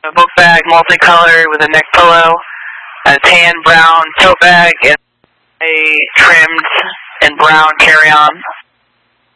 A book bag, multicolored with a neck pillow, a tan brown tote bag, and a trimmed and brown carry-on.